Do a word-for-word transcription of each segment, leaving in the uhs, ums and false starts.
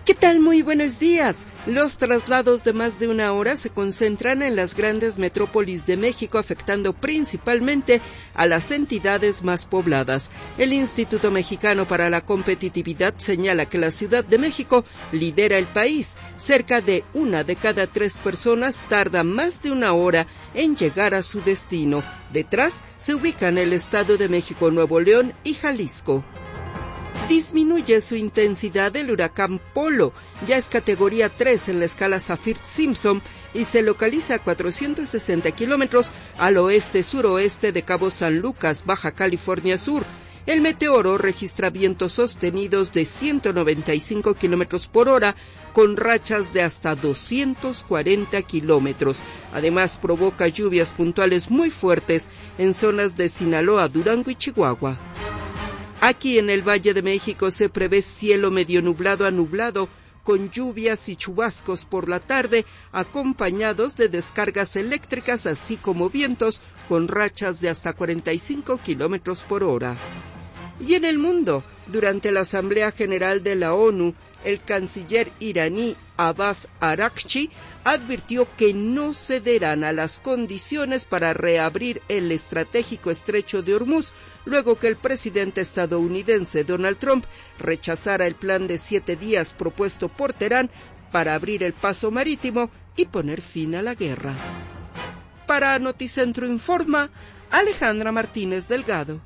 ¿Qué tal? Muy buenos días. Los traslados de más de una hora se concentran en las grandes metrópolis de México, afectando principalmente a las entidades más pobladas. El Instituto Mexicano para la Competitividad señala que la Ciudad de México lidera el país. Cerca de una de cada tres personas tarda más de una hora en llegar a su destino. Detrás se ubican el Estado de México, Nuevo León y Jalisco. Disminuye su intensidad el huracán Polo, ya es categoría tres en la escala Saffir-Simpson y se localiza a cuatrocientos sesenta kilómetros al oeste-suroeste de Cabo San Lucas, Baja California Sur. El meteoro registra vientos sostenidos de ciento noventa y cinco kilómetros por hora, con rachas de hasta doscientos cuarenta kilómetros. Además, provoca lluvias puntuales muy fuertes en zonas de Sinaloa, Durango y Chihuahua. Aquí en el Valle de México se prevé cielo medio nublado a nublado, con lluvias y chubascos por la tarde, acompañados de descargas eléctricas, así como vientos con rachas de hasta cuarenta y cinco kilómetros por hora. Y en el mundo, durante la Asamblea General de la ONU, el canciller iraní Abbas Araghchi advirtió que no cederán a las condiciones para reabrir el estratégico estrecho de Hormuz, luego que el presidente estadounidense Donald Trump rechazara el plan de siete días propuesto por Teherán para abrir el paso marítimo y poner fin a la guerra. Para Noticentro Informa, Alejandra Martínez Delgado.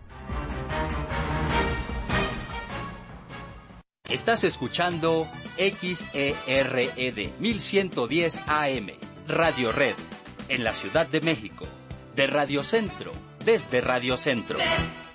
Estás escuchando X E R E D mil ciento diez A M, Radio Red, en la Ciudad de México, de Radio Centro, desde Radio Centro.